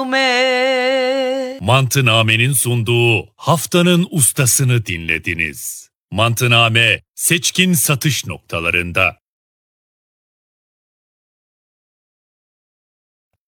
Mantıname'nin sunduğu haftanın ustasını dinlediniz. Mantıname seçkin satış noktalarında.